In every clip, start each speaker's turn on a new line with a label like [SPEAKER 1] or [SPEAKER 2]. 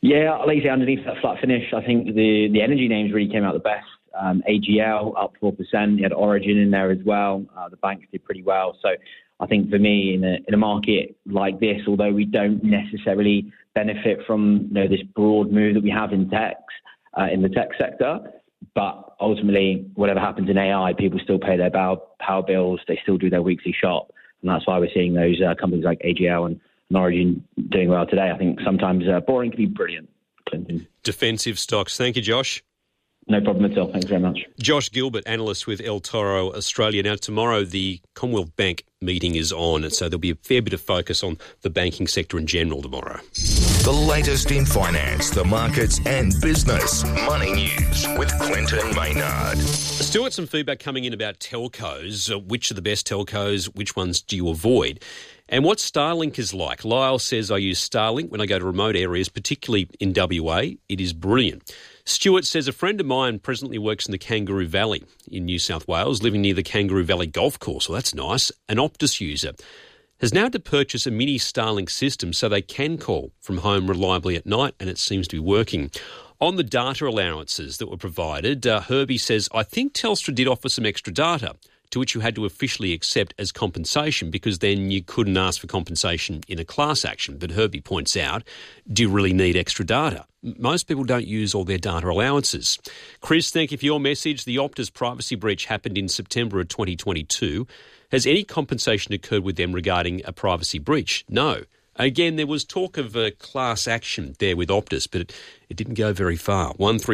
[SPEAKER 1] Yeah, like you say, underneath that flat finish, I think the energy names really came out the best. AGL up 4%. You had Origin in there as well. The banks did pretty well. So I think for me, in a market like this, although we don't necessarily benefit from this broad move that we have in tech, in the tech sector, but ultimately, whatever happens in AI, people still pay their power bills. They still do their weekly shop, and that's why we're seeing those companies like AGL and Origin doing well today. I think sometimes boring can be brilliant, Clinton.
[SPEAKER 2] Defensive stocks. Thank you, Josh.
[SPEAKER 1] No problem at all. Thanks very much.
[SPEAKER 2] Josh Gilbert, analyst with El Toro Australia. Now, tomorrow the Commonwealth Bank meeting is on, and so there'll be a fair bit of focus on the banking sector in general tomorrow.
[SPEAKER 3] The latest in finance, the markets and business. Money News with Clinton Maynard.
[SPEAKER 2] Still got some feedback coming in about telcos. Which are the best telcos? Which ones do you avoid? And what Starlink is like. Lyle says, I use Starlink when I go to remote areas, particularly in WA. It is brilliant. Stuart says, a friend of mine presently works in the Kangaroo Valley in New South Wales, living near the Kangaroo Valley Golf Course. Well, that's nice. An Optus user has now had to purchase a mini Starlink system so they can call from home reliably at night, and it seems to be working. On the data allowances that were provided, Herbie says, I think Telstra did offer some extra data, to which you had to officially accept as compensation, because then you couldn't ask for compensation in a class action. But Herbie points out, do you really need extra data? Most people don't use all their data allowances. Chris, thank you for your message. The Optus privacy breach happened in September of 2022. Has any compensation occurred with them regarding a privacy breach? No. Again, there was talk of a class action there with Optus, but it didn't go very far.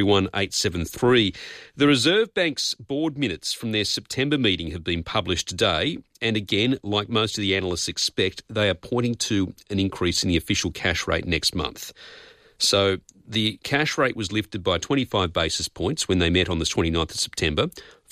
[SPEAKER 2] 131873. The Reserve Bank's board minutes from their September meeting have been published today. And again, like most of the analysts expect, they are pointing to an increase in the official cash rate next month. So the cash rate was lifted by 25 basis points when they met on the 29th of September,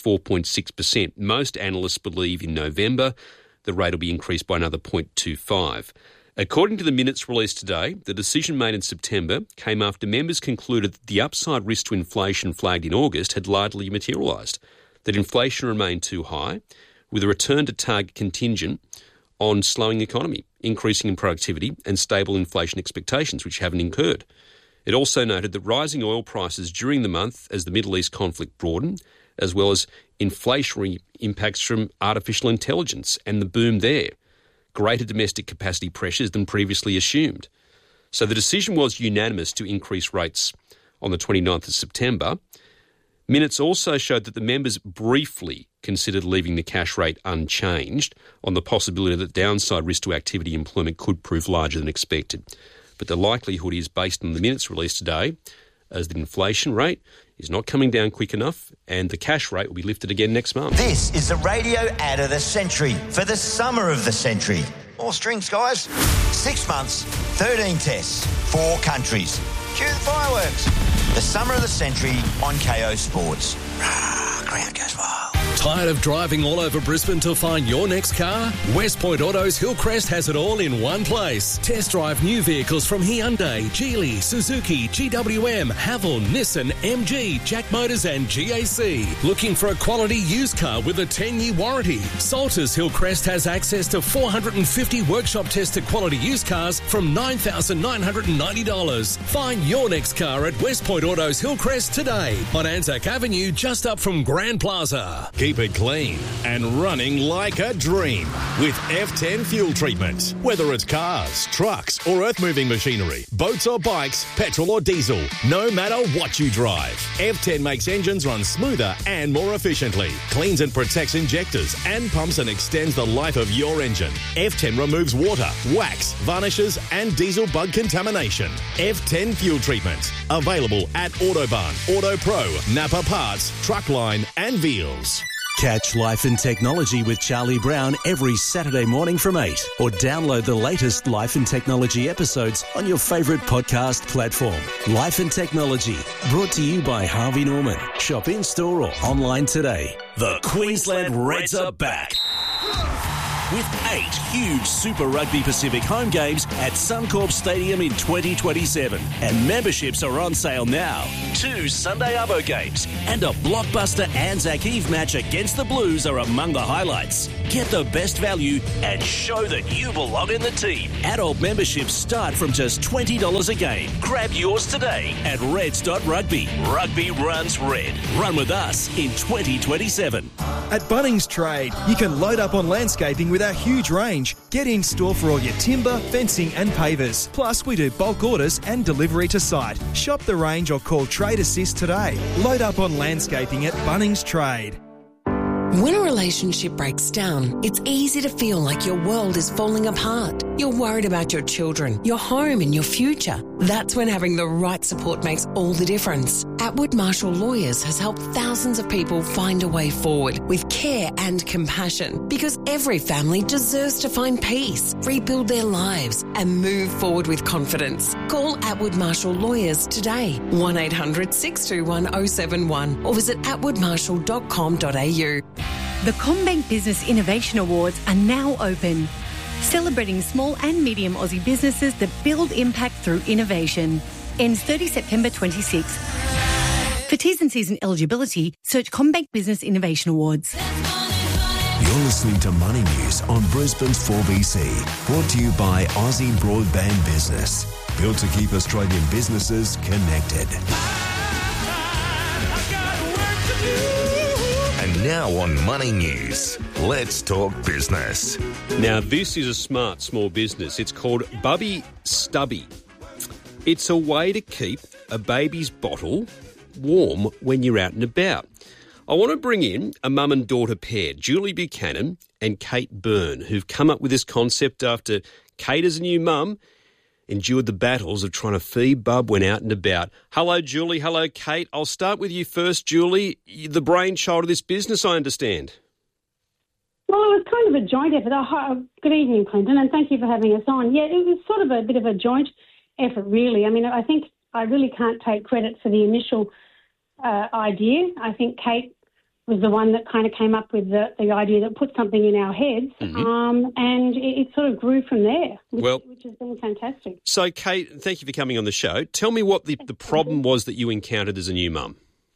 [SPEAKER 2] 4.6%. Most analysts believe in November the rate will be increased by another 0.25. According to the minutes released today, the decision made in September came after members concluded that the upside risk to inflation flagged in August had largely materialised, that inflation remained too high, with a return to target contingent on slowing economy, increasing in productivity and stable inflation expectations, which haven't occurred. It also noted that rising oil prices during the month as the Middle East conflict broadened, as well as inflationary impacts from artificial intelligence and the boom there, greater domestic capacity pressures than previously assumed. So the decision was unanimous to increase rates on the 29th of September. Minutes also showed that the members briefly considered leaving the cash rate unchanged on the possibility that downside risk to activity employment could prove larger than expected. But the likelihood is, based on the minutes released today, as the inflation rate is not coming down quick enough and the cash rate will be lifted again next month.
[SPEAKER 4] This is the radio ad of the century for the summer of the century. More strings, guys. 6 months, 13 tests, 4 countries. Cue the fireworks. The summer of the century on KO Sports. Ground goes wild.
[SPEAKER 5] Tired of driving all over Brisbane to find your next car? West Point Auto's Hillcrest has it all in one place. Test drive new vehicles from Hyundai, Geely, Suzuki, GWM, Haval, Nissan, MG, Jack Motors and GAC. Looking for a quality used car with a 10-year warranty? Salters Hillcrest has access to 450 workshop-tested quality used cars from $9,990. Find your next car at West Point Auto's Hillcrest today on Anzac Avenue, just up from Grand Plaza.
[SPEAKER 6] Keep it clean and running like a dream with F10 fuel treatment. Whether it's cars, trucks or earth-moving machinery, boats or bikes, petrol or diesel, no matter what you drive, F10 makes engines run smoother and more efficiently, cleans and protects injectors and pumps and extends the life of your engine. F10 removes water, wax, varnishes and diesel bug contamination. F10 fuel treatment. Available at Autobahn, Auto Pro, Napa Parts, Truckline and Veals.
[SPEAKER 7] Catch Life and Technology with Charlie Brown every Saturday morning from 8, or download the latest Life and Technology episodes on your favourite podcast platform. Life and Technology, brought to you by Harvey Norman. Shop in-store or online today. The Queensland Reds are back. with 8 huge Super Rugby Pacific home games at Suncorp Stadium in 2027. And memberships are on sale now. 2 Sunday Arvo games and a blockbuster Anzac Eve match against the Blues are among the highlights. Get the best value and show that you belong in the team. Adult memberships start from just $20 a game. Grab yours today at reds.rugby. Rugby runs red. Run with us in 2027.
[SPEAKER 8] At Bunnings Trade, you can load up on landscaping with our huge range. Get in store for all your timber, fencing and pavers. Plus, we do bulk orders and delivery to site. Shop the range or call Trade Assist today. Load up on landscaping at Bunnings Trade.
[SPEAKER 9] When a relationship breaks down, it's easy to feel like your world is falling apart. You're worried about your children, your home and your future. That's when having the right support makes all the difference. Atwood Marshall Lawyers has helped thousands of people find a way forward with care and compassion, because every family deserves to find peace, rebuild their lives and move forward with confidence. Call Atwood Marshall Lawyers today, 1800 621 071 or visit atwoodmarshall.com.au.
[SPEAKER 10] The CommBank Business Innovation Awards are now open, celebrating small and medium Aussie businesses that build impact through innovation. Ends 30 September 26. For T's and C's and eligibility, search CommBank Business Innovation Awards.
[SPEAKER 11] You're listening to Money News on Brisbane's 4BC, brought to you by Aussie Broadband Business, built to keep Australian businesses connected.
[SPEAKER 3] And now on Money News, let's talk business.
[SPEAKER 2] Now, this is a smart small business. It's called Bubby Stubby. It's a way to keep a baby's bottle warm when you're out and about. I want to bring in a mum and daughter pair, Julie Buchanan and Kate Byrne, who've come up with this concept after Kate, as a new mum, endured the battles of trying to feed Bub when out and about. Hello, Julie. Hello, Kate. I'll start with you first, Julie. The brainchild of this business, I understand.
[SPEAKER 12] Well, it was kind of a joint effort. Good evening, Clinton, and thank you for having us on. Yeah, it was sort of a bit of a joint effort, really. I mean, I think I really can't take credit for the initial idea. I think Kate was the one that kind of came up with the idea that put something in our heads, and it sort of grew from there, which has been fantastic.
[SPEAKER 2] So, Kate, thank you for coming on the show. Tell me what the problem was that you encountered as a new mum.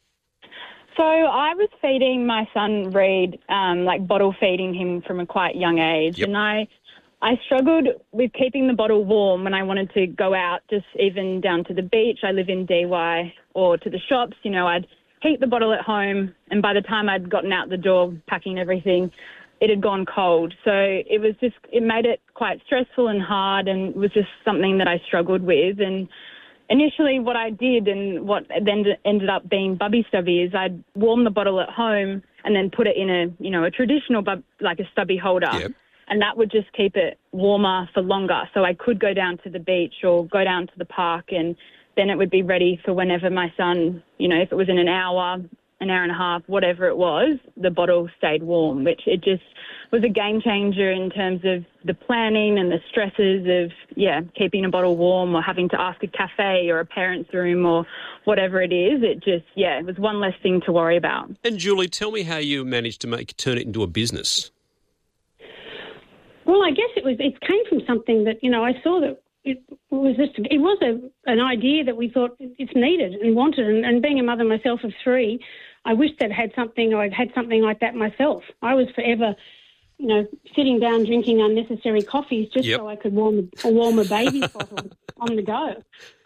[SPEAKER 13] So I was feeding my son Reed, bottle feeding him from a quite young age, and I struggled with keeping the bottle warm when I wanted to go out, just even down to the beach. I live in DY, or to the shops. You know, I'd heat the bottle at home, and by the time I'd gotten out the door packing everything, it had gone cold. So it made it quite stressful and hard, and was just something that I struggled with. And initially what I did, and what then ended up being Bubby Stubby, is I'd warm the bottle at home and then put it in a traditional, like a stubby holder. Yep. And that would just keep it warmer for longer. So I could go down to the beach or go down to the park, and then it would be ready for whenever my son, if it was in an hour and a half, whatever it was, the bottle stayed warm, which it just was a game changer in terms of the planning and the stresses of, keeping a bottle warm or having to ask a cafe or a parent's room or whatever it is. It was one less thing to worry about. And
[SPEAKER 2] Julie, tell me how you managed to turn it into a business.
[SPEAKER 12] Well, I guess it came from something that, I saw that it was an idea that we thought it's needed and wanted. And being a mother myself of 3, I wished I'd had something like that myself. I was forever, sitting down drinking unnecessary coffees just so I could warm a baby's bottle on the go.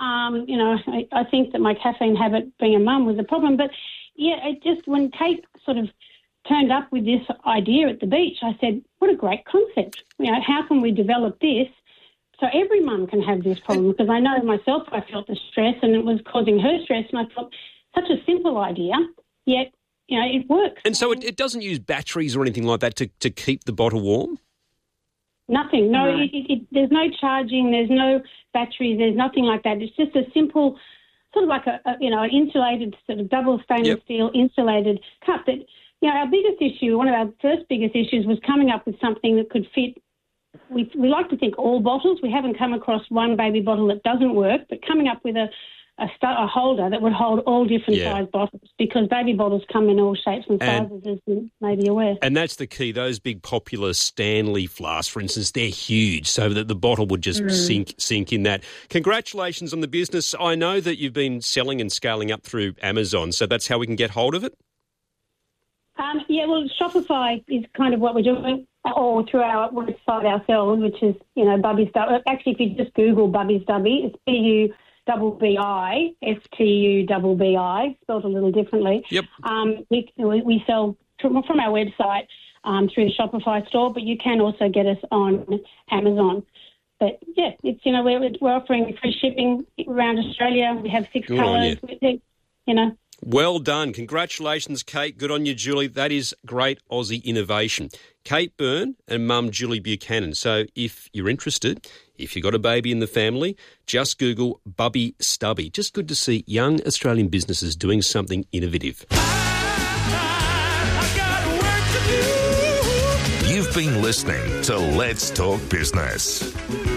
[SPEAKER 12] I think that my caffeine habit, being a mum, was a problem. But when Kate sort of turned up with this idea at the beach, I said, what a great concept. How can we develop this so every mum can have this problem? Because I know myself, I felt the stress and it was causing her stress, and I thought, such a simple idea, yet, it works.
[SPEAKER 2] And so it doesn't use batteries or anything like that to keep the bottle warm?
[SPEAKER 12] Nothing. No, there's no charging, there's no batteries, there's nothing like that. It's just a simple, sort of like an insulated, sort of double stainless steel insulated cup that, our biggest issue, one of our first biggest issues, was coming up with something that could fit. We like to think all bottles. We haven't come across one baby bottle that doesn't work, but coming up with a a holder that would hold all different size bottles, because baby bottles come in all shapes and sizes, as you may be aware.
[SPEAKER 2] And that's the key. Those big popular Stanley flasks, for instance, they're huge, so that the bottle would just sink in that. Congratulations on the business. I know that you've been selling and scaling up through Amazon, so that's how we can get hold of it?
[SPEAKER 12] Well, Shopify is kind of what we're doing, or through our website ourselves, which is, Bubby Stubby. Actually, if you just Google Bubby Stubby, it's BUBBI, spelled a little differently. Yep. We sell from our website through the Shopify store, but you can also get us on Amazon. But yeah, it's we're offering free shipping around Australia. We have 6 colours.
[SPEAKER 2] Well done. Congratulations, Kate. Good on you, Julie. That is great Aussie innovation. Kate Byrne and mum Julie Buchanan. So if you're interested, if you've got a baby in the family, just Google Bubby Stubby. Just good to see young Australian businesses doing something innovative.
[SPEAKER 3] You've been listening to Let's Talk Business.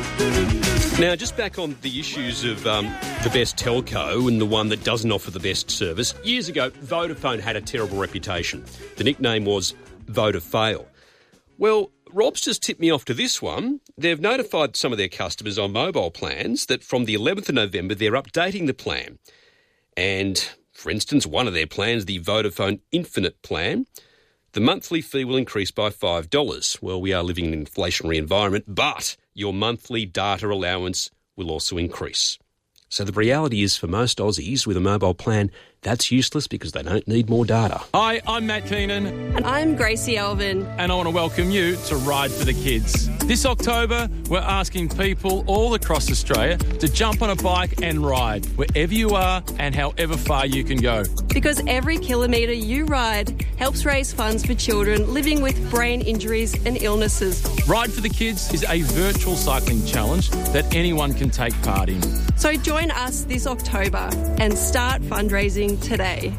[SPEAKER 2] Now, just back on the issues of the best telco and the one that doesn't offer the best service. Years ago, Vodafone had a terrible reputation. The nickname was Vodafail. Well, Rob's just tipped me off to this one. They've notified some of their customers on mobile plans that from the 11th of November, they're updating the plan. And, for instance, one of their plans, the Vodafone Infinite plan, the monthly fee will increase by $5. Well, we are living in an inflationary environment, but your monthly data allowance will also increase. So the reality is for most Aussies with a mobile plan, that's useless because they don't need more data.
[SPEAKER 14] Hi, I'm Matt Keenan.
[SPEAKER 15] And I'm Gracie Alvin.
[SPEAKER 14] And I want to welcome you to Ride for the Kids. This October, we're asking people all across Australia to jump on a bike and ride wherever you are and however far you can go.
[SPEAKER 15] Because every kilometre you ride helps raise funds for children living with brain injuries and illnesses.
[SPEAKER 14] Ride for the Kids is a virtual cycling challenge that anyone can take part in.
[SPEAKER 15] So join us this October and start fundraising today.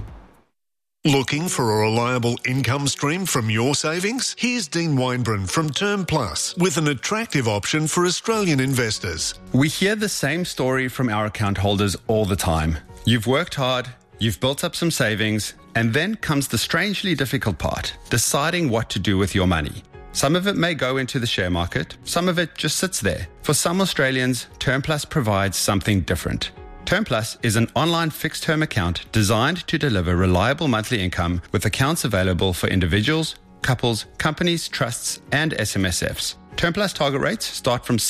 [SPEAKER 16] Looking for a reliable income stream from your savings? Here's Dean Weinbrun from Term Plus with an attractive option for Australian investors.
[SPEAKER 17] We hear the same story from our account holders all the time. You've worked hard, you've built up some savings, and then comes the strangely difficult part, deciding what to do with your money. Some of it may go into the share market, some of it just sits there. For some Australians, Term Plus provides something different. Term Plus is an online fixed-term account designed to deliver reliable monthly income with accounts available for individuals, couples, companies, trusts, and SMSFs. Term Plus target rates start from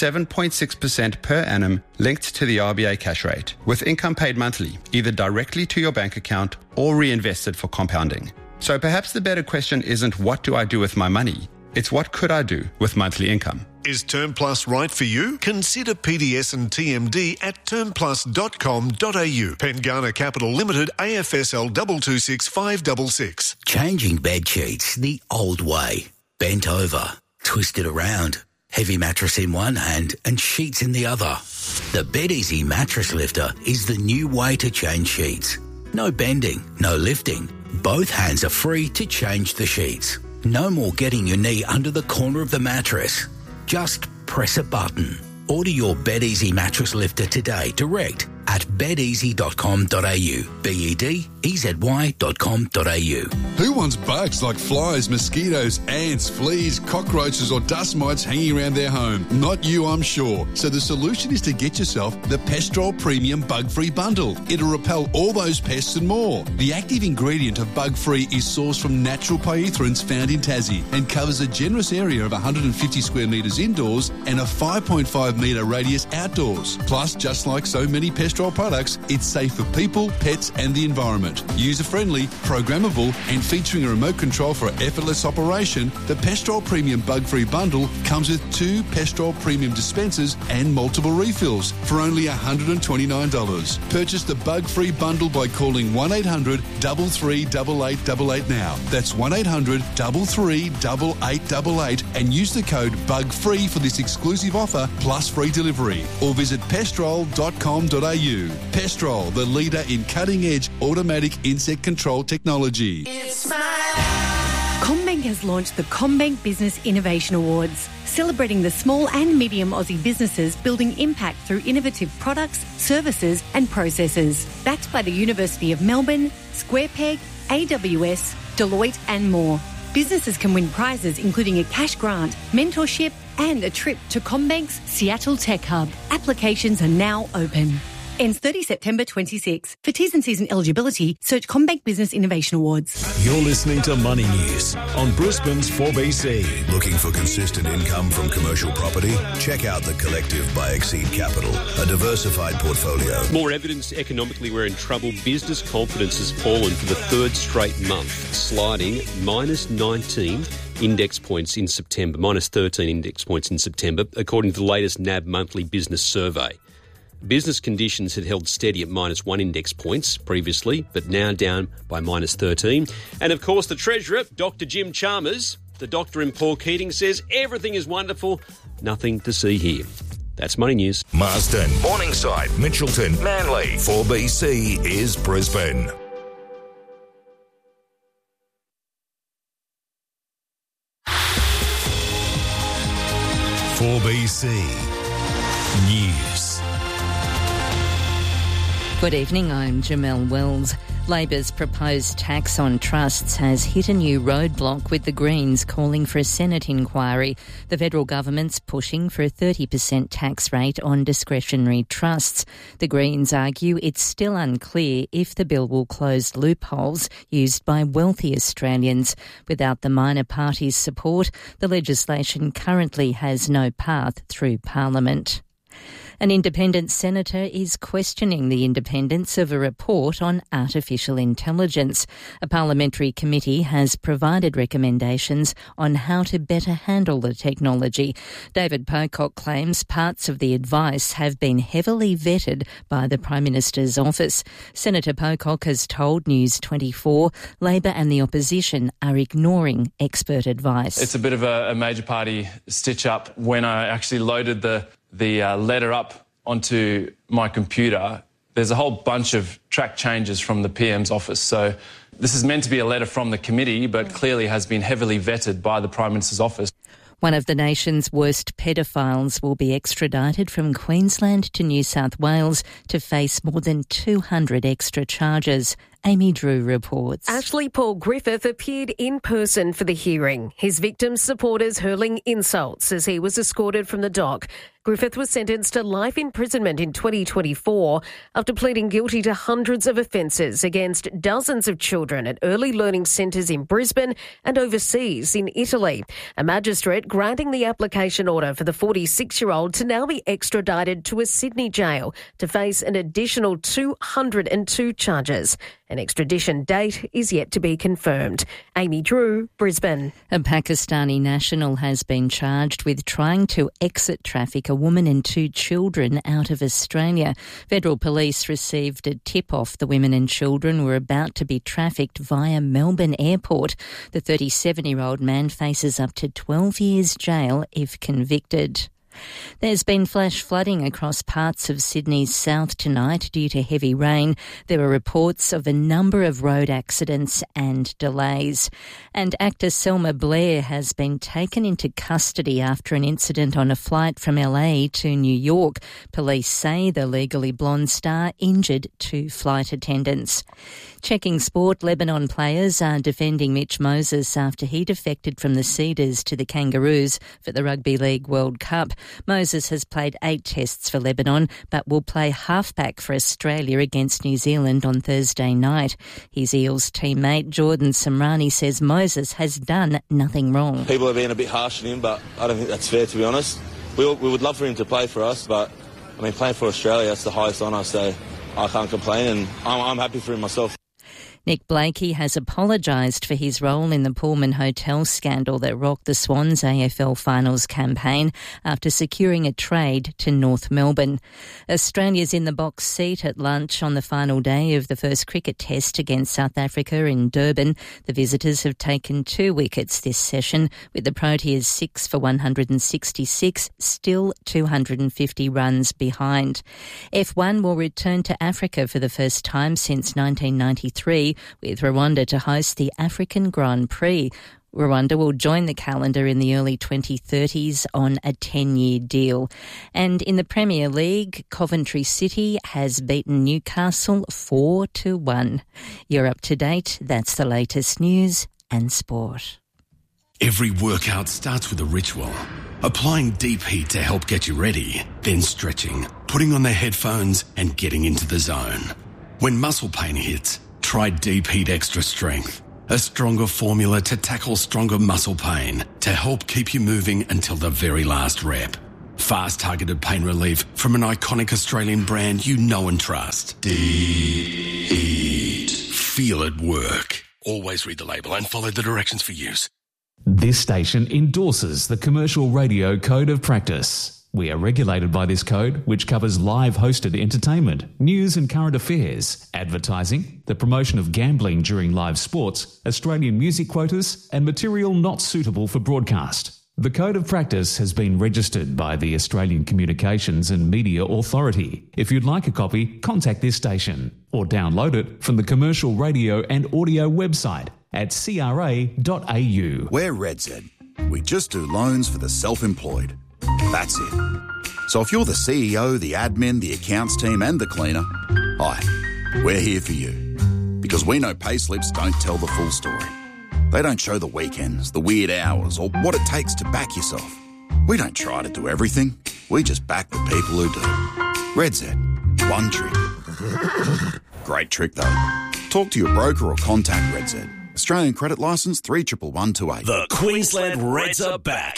[SPEAKER 17] 7.6% per annum linked to the RBA cash rate, with income paid monthly, either directly to your bank account or reinvested for compounding. So perhaps the better question isn't what do I do with my money? It's what could I do with monthly income?
[SPEAKER 16] Is Term Plus right for you? Consider PDS and TMD at termplus.com.au. Pengana Capital Limited, AFSL 226566.
[SPEAKER 18] Changing bed sheets the old way. Bent over, twisted around, heavy mattress in one hand and sheets in the other. The BedEasy Mattress Lifter is the new way to change sheets. No bending, no lifting. Both hands are free to change the sheets. No more getting your knee under the corner of the mattress. Just press a button. Order your BedEasy Mattress Lifter today direct at bedeasy.com.au. bedeasy.com.au.
[SPEAKER 19] Who wants bugs like flies, mosquitoes, ants, fleas, cockroaches or dust mites hanging around their home? Not you, I'm sure. So the solution is to get yourself the Pestrol Premium Bug-Free Bundle. It'll repel all those pests and more. The active ingredient of Bug-Free is sourced from natural pyrethroids found in Tassie and covers a generous area of 150 square metres indoors and a 5.5 metre radius outdoors. Plus, just like so many Pestrol products, it's safe for people, pets and the environment. User-friendly, programmable and featuring a remote control for effortless operation, the Pestrol Premium Bug-Free Bundle comes with 2 Pestrol Premium dispensers and multiple refills for only $129. Purchase the Bug-Free Bundle by calling 1800 33 8888 now. That's 1800 33 8888 and use the code BUGFREE for this exclusive offer plus free delivery. Or visit pestrol.com.au. Pestrol, the leader in cutting-edge automatic insect control technology.
[SPEAKER 20] It's my
[SPEAKER 10] CommBank has launched the CommBank Business Innovation Awards, celebrating the small and medium Aussie businesses building impact through innovative products, services and processes. Backed by the University of Melbourne, SquarePeg, AWS, Deloitte and more. Businesses can win prizes including a cash grant, mentorship and a trip to CommBank's Seattle Tech Hub. Applications are now open. Ends 30 September 26. For T's and C's and eligibility, search CommBank Business Innovation Awards.
[SPEAKER 11] You're listening to Money News on Brisbane's 4BC. Looking for consistent income from commercial property? Check out The Collective by Exceed Capital, a diversified portfolio.
[SPEAKER 2] More evidence economically we're in trouble. Business confidence has fallen for the third straight month, sliding minus 19 index points in September, minus 13 index points in September, according to the latest NAB monthly business survey. Business conditions had held steady at minus 1 index points previously, but now down by minus 13. And of course, the Treasurer, Dr. Jim Chalmers, the doctor in Paul Keating, says everything is wonderful, nothing to see here. That's Money News.
[SPEAKER 3] Marsden, Morningside, Mitchelton, Manly. 4BC is Brisbane.
[SPEAKER 11] BC News.
[SPEAKER 20] Good evening, I'm Jamelle Wells. Labor's proposed tax on trusts has hit a new roadblock with the Greens calling for a Senate inquiry. The federal government's pushing for a 30% tax rate on discretionary trusts. The Greens argue it's still unclear if the bill will close loopholes used by wealthy Australians. Without the minor parties' support, the legislation currently has no path through Parliament. An independent senator is questioning the independence of a report on artificial intelligence. A parliamentary committee has provided recommendations on how to better handle the technology. David Pocock claims parts of the advice have been heavily vetted by the Prime Minister's office. Senator Pocock has told News 24 Labor and the opposition are ignoring expert advice.
[SPEAKER 14] It's a bit of a major party stitch-up. When I actually loaded the letter up onto my computer, there's a whole bunch of track changes from the PM's office. So this is meant to be a letter from the committee, but clearly has been heavily vetted by the Prime Minister's office.
[SPEAKER 20] One of the nation's worst pedophiles will be extradited from Queensland to New South Wales to face more than 200 extra charges. Amy Drew reports.
[SPEAKER 21] Ashley Paul Griffith appeared in person for the hearing, his victim's supporters hurling insults as he was escorted from the dock. Griffith was sentenced to life imprisonment in 2024 after pleading guilty to hundreds of offences against dozens of children at early learning centres in Brisbane and overseas in Italy. A magistrate granting the application order for the 46-year-old to now be extradited to a Sydney jail to face an additional 202 charges. An extradition date is yet to be confirmed. Amy Drew, Brisbane.
[SPEAKER 20] A Pakistani national has been charged with trying to exit traffic a woman and 2 children out of Australia. Federal police received a tip-off the women and children were about to be trafficked via Melbourne Airport. The 37-year-old man faces up to 12 years jail if convicted. There's been flash flooding across parts of Sydney's south tonight due to heavy rain. There were reports of a number of road accidents and delays. And actor Selma Blair has been taken into custody after an incident on a flight from LA to New York. Police say the Legally Blonde star injured 2 flight attendants. Checking sport, Lebanon players are defending Mitch Moses after he defected from the Cedars to the Kangaroos for the Rugby League World Cup. Moses has played 8 tests for Lebanon but will play halfback for Australia against New Zealand on Thursday night. His Eels teammate Jordan Samrani says Moses has done nothing wrong.
[SPEAKER 22] People are being a bit harsh on him, but I don't think that's fair, to be honest. We would love for him to play for us, but I mean, playing for Australia, that's the highest honour, so I can't complain, and I'm happy for him myself.
[SPEAKER 20] Nick Blakey has apologised for his role in the Pullman Hotel scandal that rocked the Swans AFL Finals campaign after securing a trade to North Melbourne. Australia's in the box seat at lunch on the final day of the first cricket test against South Africa in Durban. The visitors have taken 2 wickets this session, with the Proteas 6 for 166, still 250 runs behind. F1 will return to Africa for the first time since 1993, with Rwanda to host the African Grand Prix. Rwanda will join the calendar in the early 2030s on a 10-year deal. And in the Premier League, Coventry City has beaten Newcastle 4-1. You're up to date. That's the latest news and sport.
[SPEAKER 1] Every workout starts with a ritual. Applying deep heat to help get you ready, then stretching, putting on the headphones and getting into the zone. When muscle pain hits, try Deep Heat Extra Strength. A stronger formula to tackle stronger muscle pain to help keep you moving until the very last rep. Fast targeted pain relief from an iconic Australian brand you know and trust. Deep Heat. Feel it work. Always read the label and follow the directions for use.
[SPEAKER 4] This station endorses the Commercial Radio Code of Practice. We are regulated by this code, which covers live hosted entertainment, news and current affairs, advertising, the promotion of gambling during live sports, Australian music quotas, and material not suitable for broadcast. The Code of Practice has been registered by the Australian Communications and Media Authority. If you'd like a copy, contact this station or download it from the Commercial Radio and Audio website at cra.au.
[SPEAKER 23] We're RedZ. We just do loans for the self-employed. That's it. So if you're the CEO, the admin, the accounts team and the cleaner, hi, we're here for you. Because we know payslips don't tell the full story. They don't show the weekends, the weird hours, or what it takes to back yourself. We don't try to do everything. We just back the people who do. RedZ. One trick. Great trick, though. Talk to your broker or contact RedZ. Australian credit licence 311128.
[SPEAKER 5] The Queensland Reds are back.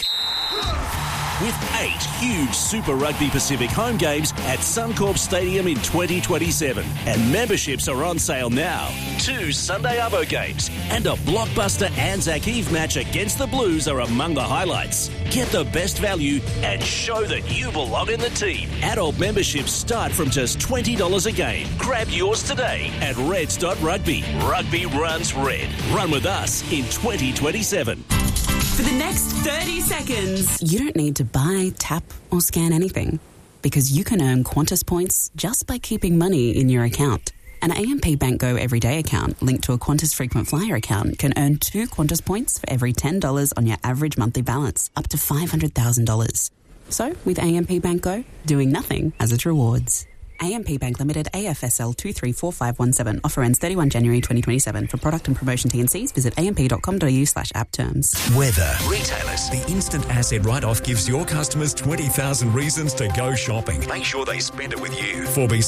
[SPEAKER 5] With 8 huge Super Rugby Pacific home games at Suncorp Stadium in 2027. And memberships are on sale now. 2 Sunday Arvo games and a blockbuster Anzac Eve match against the Blues are among the highlights. Get the best value and show that you belong in the team. Adult memberships start from just $20 a game. Grab yours today at reds.rugby. Rugby runs red. Run with us in 2027.
[SPEAKER 24] For the next 30 seconds, you don't need to buy, tap or scan anything because you can earn Qantas points just by keeping money in your account. An AMP Bank Go Everyday account linked to a Qantas Frequent Flyer account can earn 2 Qantas points for every $10 on your average monthly balance, up to $500,000. So, with AMP Bank Go, doing nothing has its rewards. AMP Bank Limited, AFSL 234517. Offer ends 31 January 2027. For product and promotion T&Cs, visit amp.com.au/app terms.
[SPEAKER 25] Weather. Retailers. The instant asset write-off gives your customers 20,000 reasons to go shopping. Make sure they spend it with you.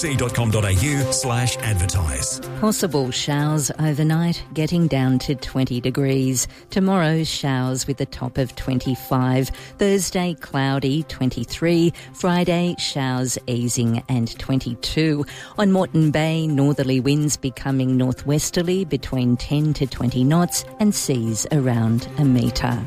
[SPEAKER 25] 4bc.com.au/advertise.
[SPEAKER 20] Possible showers overnight, getting down to 20 degrees. Tomorrow, showers with a top of 25. Thursday, cloudy, 23. Friday, showers easing and 22. On Moreton Bay, northerly winds becoming northwesterly between 10 to 20 knots and seas around a metre.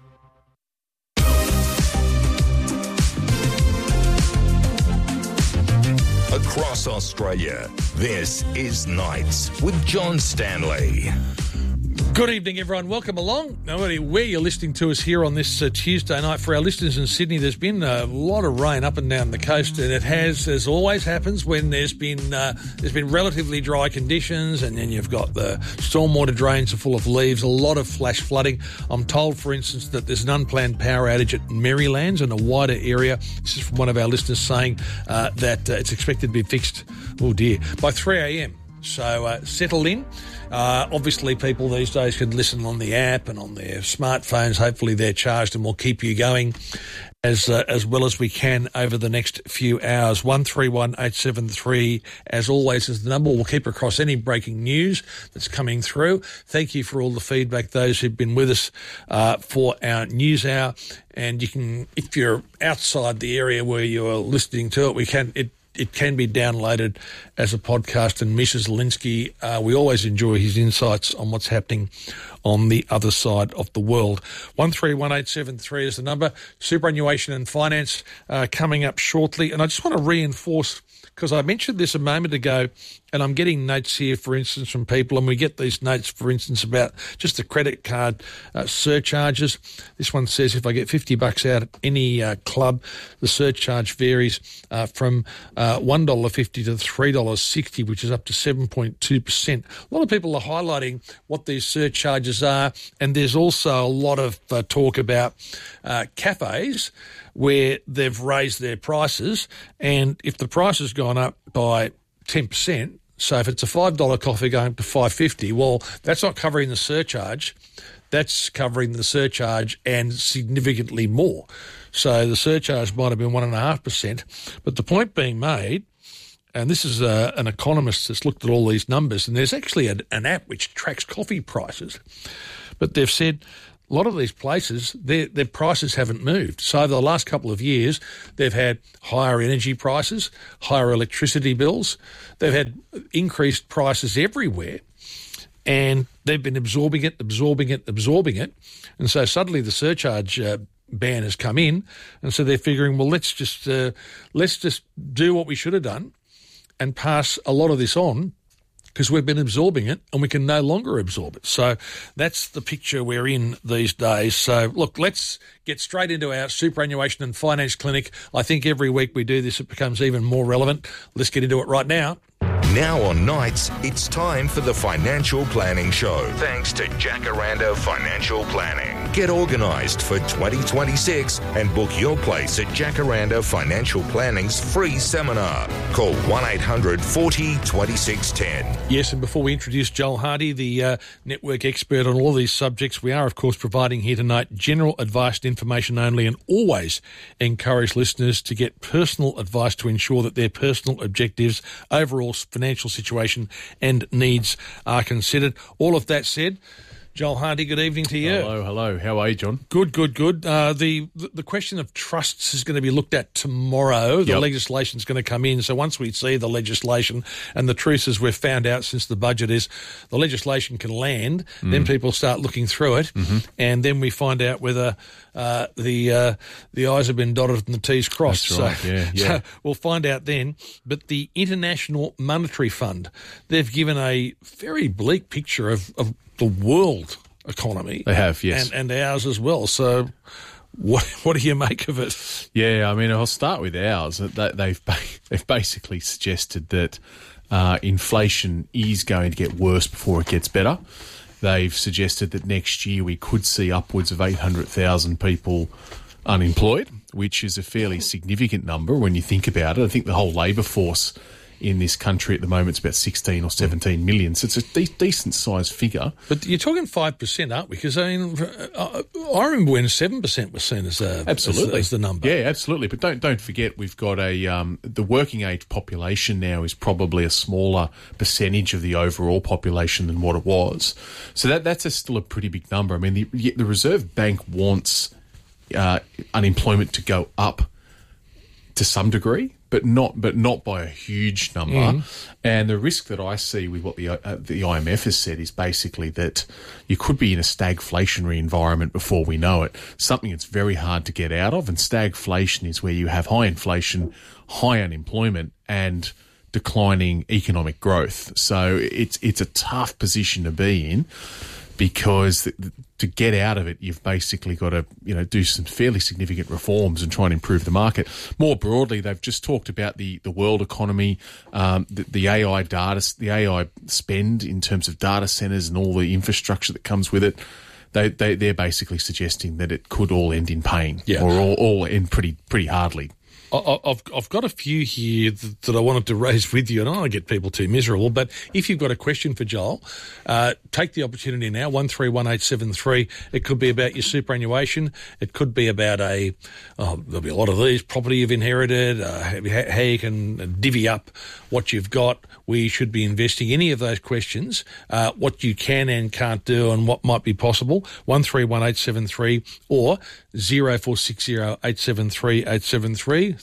[SPEAKER 3] Across Australia, this is Nights with John Stanley.
[SPEAKER 26] Good evening, everyone. Welcome along. Now, where you're listening to us here on this Tuesday night. For our listeners in Sydney, there's been a lot of rain up and down the coast, and it has, as always happens, when there's been relatively dry conditions, and then you've got the stormwater drains are full of leaves, a lot of flash flooding. I'm told, for instance, that there's an unplanned power outage at Marylands in a wider area. This is from one of our listeners saying that it's expected to be fixed, by 3 a.m. So settle in. Obviously, people these days can listen on the app and on their smartphones. Hopefully they're charged and we'll keep you going as well as we can over the next few hours. 131873, as always, is the number. We'll keep across any breaking news that's coming through. Thank you for all the feedback, those who've been with us for our news hour. And you can, if you're outside the area where you're listening to it, it can be downloaded as a podcast, and Misha Zielinski, we always enjoy his insights on what's happening on the other side of the world. 131873 is the number. Superannuation and finance coming up shortly. And I just want to reinforce because I mentioned this a moment ago, and I'm getting notes here, for instance, from people, and we get these notes, for instance, about just the credit card surcharges. This one says if I get $50 out at any club, the surcharge varies from $1.50 to $3.60, which is up to 7.2%. A lot of people are highlighting what these surcharges are, and there's also a lot of talk about cafes where they've raised their prices, and if the price has gone up by 10%, so if it's a $5 coffee going up to $5.50, well, that's not covering the surcharge. That's covering the surcharge and significantly more. So the surcharge might have been 1.5%. But the point being made, and this is an economist that's looked at all these numbers, and there's actually an app which tracks coffee prices. But they've said a lot of these places, their prices haven't moved. So over the last couple of years, they've had higher energy prices, higher electricity bills. They've had increased prices everywhere, and they've been absorbing it. And so suddenly the surcharge ban has come in, and so they're figuring, well, let's just do what we should have done and pass a lot of this on, because we've been absorbing it and we can no longer absorb it. So that's the picture we're in these days. So, look, let's get straight into our superannuation and finance clinic. I think every week we do this, it becomes even more relevant. Let's get into it right now.
[SPEAKER 3] Now on nights, it's time for the Financial Planning Show. Thanks to Jacaranda Financial Planning. Get organised for 2026 and book your place at Jacaranda Financial Planning's free seminar. Call 1-800 40 2610.
[SPEAKER 26] Yes, and before we introduce Joel Hardy, the network expert on all these subjects, we are, of course, providing here tonight general advice and information only, and always encourage listeners to get personal advice to ensure that their personal objectives, overall financial situation and needs are considered. All of that said, Joel Hardy, good evening to you.
[SPEAKER 6] Hello. How are you, John?
[SPEAKER 26] Good. The question of trusts is going to be looked at tomorrow. The legislation is going to come in. So once we see the legislation, and the truth is we've found out since the budget is the legislation can land, then people start looking through it, and then we find out whether the I's have been dotted and the T's crossed.
[SPEAKER 6] That's right.
[SPEAKER 26] So we'll find out then. But the International Monetary Fund, they've given a very bleak picture of the world economy.
[SPEAKER 6] They have, yes.
[SPEAKER 26] And ours as well. So what do you make of it?
[SPEAKER 6] Yeah, I mean, I'll start with ours. They've basically suggested that inflation is going to get worse before it gets better. They've suggested that next year we could see upwards of 800,000 people unemployed, which is a fairly significant number when you think about it. I think the whole labour force in this country at the moment is about 16 or 17 million. So it's a decent-sized figure.
[SPEAKER 26] But you're talking 5%, aren't we? Because, I mean, I remember when 7% was seen as the number.
[SPEAKER 6] Yeah, absolutely. But don't forget, we've got the working age population now is probably a smaller percentage of the overall population than what it was. So that's still a pretty big number. I mean, the Reserve Bank wants unemployment to go up to some degree, but not by a huge number. And the risk that I see with what the IMF has said is basically that you could be in a stagflationary environment before we know it, something that's very hard to get out of. And stagflation is where you have high inflation, high unemployment, and declining economic growth. So it's a tough position to be in, because to get out of it, you've basically got to, do some fairly significant reforms and try and improve the market. More broadly, they've just talked about the world economy, the AI data, the AI spend in terms of data centers and all the infrastructure that comes with it. They're basically suggesting that it could all end in pain, or all end pretty hardly.
[SPEAKER 26] I've got a few here that I wanted to raise with you, and I don't want to get people too miserable, but if you've got a question for Joel, take the opportunity now, 131873. It could be about your superannuation. It could be about there'll be a lot of these, property you've inherited, how you can divvy up what you've got, where you should be investing, any of those questions, what you can and can't do and what might be possible, 131873 or 0460 873 873.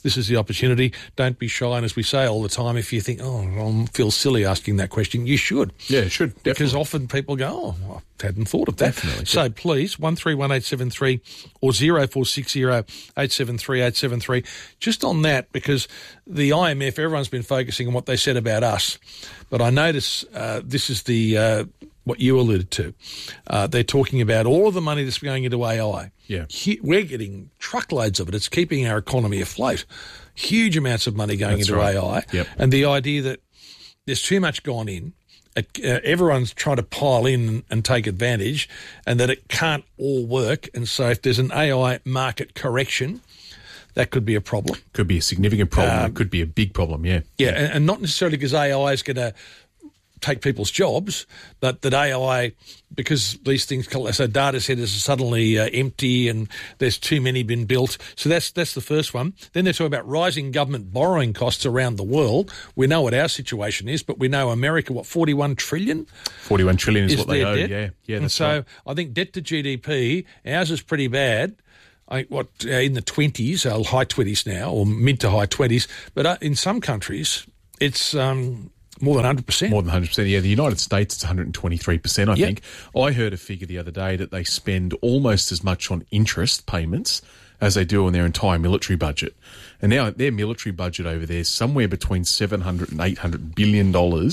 [SPEAKER 26] this is the opportunity. Don't be shy. And as we say all the time, if you think, I feel silly asking that question, you should.
[SPEAKER 6] Yeah, it should. Definitely.
[SPEAKER 26] Because often people go, I hadn't thought of that.
[SPEAKER 6] Definitely.
[SPEAKER 26] So please, 131873 or 0460 873 873. Just on that, because the IMF, everyone's been focusing on what they said about us. But I notice this is the what you alluded to. They're talking about all of the money that's going into AI.
[SPEAKER 6] Yeah.
[SPEAKER 26] We're getting truckloads of it. It's keeping our economy afloat. Huge amounts of money going into AI.
[SPEAKER 6] Yep.
[SPEAKER 26] And the idea that there's too much gone in, everyone's trying to pile in and take advantage, and that it can't all work. And so if there's an AI market correction, that could be a problem.
[SPEAKER 6] Could be a significant problem. It could be a big problem, yeah.
[SPEAKER 26] Yeah, and not necessarily because AI is going to take people's jobs, but that AI, because these things, so data centers are suddenly empty and there's too many been built. So that's the first one. Then they're talking about rising government borrowing costs around the world. We know what our situation is, but we know America, 41 trillion?
[SPEAKER 6] 41 trillion is what they owe,
[SPEAKER 26] debt.
[SPEAKER 6] Yeah,
[SPEAKER 26] and so
[SPEAKER 6] right.
[SPEAKER 26] I think debt to GDP, ours is pretty bad. In the 20s, high 20s now, or mid to high 20s. But in some countries, it's more than 100%.
[SPEAKER 6] More than 100%, yeah. The United States, it's 123%, I think. I heard a figure the other day that they spend almost as much on interest payments as they do on their entire military budget. And now their military budget over there is somewhere between $700 and $800 billion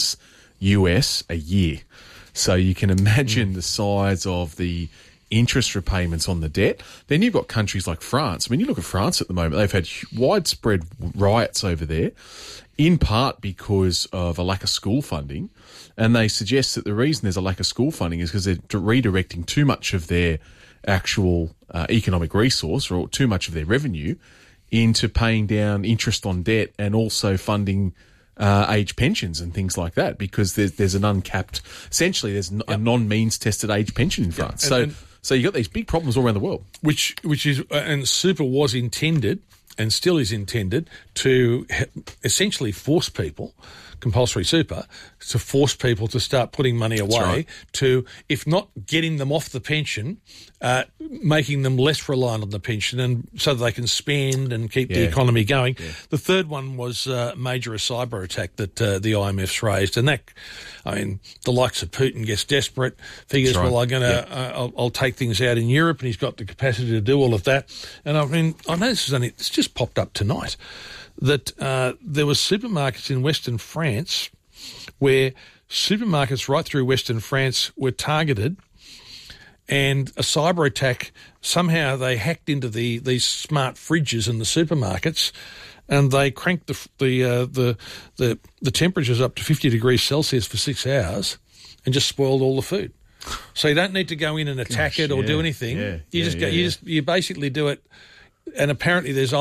[SPEAKER 6] US a year. So you can imagine the size of the interest repayments on the debt. Then you've got countries like France. I mean, you look at France at the moment, they've had widespread riots over there, in part because of a lack of school funding. And they suggest that the reason there's a lack of school funding is because they're redirecting too much of their actual economic resource, or too much of their revenue, into paying down interest on debt and also funding age pensions and things like that, because there's an uncapped, essentially there's a non-means tested age pension in France. So you've got these big problems all around the world.
[SPEAKER 26] Which is, and super was intended and still is intended to essentially force people, compulsory super, to force people to start putting money away, to, if not getting them off the pension, making them less reliant on the pension, and so that they can spend and keep the economy going. Yeah. The third one was major cyber attack that the IMF's raised, and that, I mean, the likes of Putin gets desperate, figures, well, I'm going to, I'll take things out in Europe, and he's got the capacity to do all of that. And I mean, I know it's just popped up tonight, that there were supermarkets in Western France where supermarkets right through Western France were targeted, and a cyber attack, somehow they hacked into these smart fridges in the supermarkets, and they cranked the temperatures up to 50 degrees Celsius for 6 hours and just spoiled all the food. So you don't need to go in and attack it or do anything. You basically do it. And apparently they're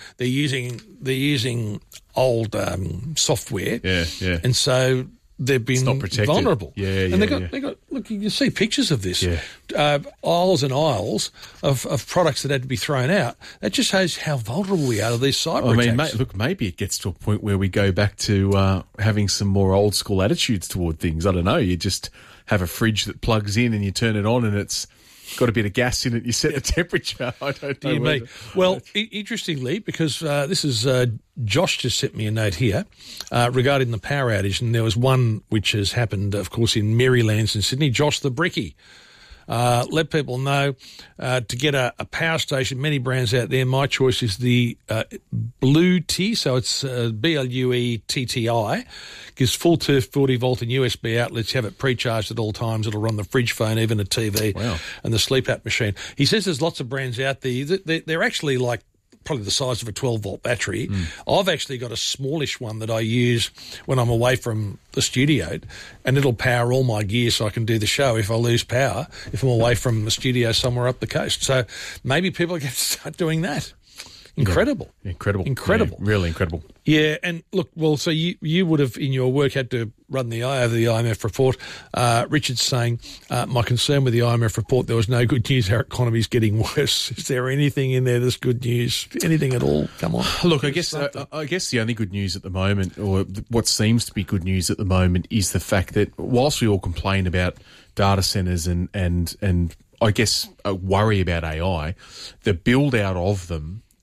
[SPEAKER 26] using old software. And so they've been vulnerable. And they got look, you can see pictures of this. Aisles and aisles of products that had to be thrown out. That just shows how vulnerable we are to these cyber attacks.
[SPEAKER 6] Look, maybe it gets to a point where we go back to having some more old school attitudes toward things. I don't know. You just have a fridge that plugs in and you turn it on and it's got a bit of gas in it, you set the temperature. I don't know.
[SPEAKER 26] Well, interestingly, because this is Josh just sent me a note here regarding the power outage, and there was one which has happened, of course, in Marylands in Sydney. Josh the Brickie. Let people know to get a power station, many brands out there. My choice is the Blue T, so it's BLUETTI. Gives full 240 volt and USB outlets. You have it pre-charged at all times. It'll run the fridge, phone, even a TV, and the sleep app machine. He says there's lots of brands out there. They're actually like probably the size of a 12-volt battery. I've actually got a smallish one that I use when I'm away from the studio, and it'll power all my gear so I can do the show if I lose power, if I'm away from the studio somewhere up the coast. So maybe people are going to start doing that. Incredible.
[SPEAKER 6] Yeah, incredible. Yeah, really incredible.
[SPEAKER 26] Yeah, and look, well, so you would have in your work had to run the eye over the IMF report. Richard's saying, my concern with the IMF report, there was no good news. Our economy's getting worse. Is there anything in there that's good news? Anything at all? Come on.
[SPEAKER 6] Look, I guess the only good news at the moment, or what seems to be good news at the moment, is the fact that whilst we all complain about data centres and I guess worry about AI, the build out of them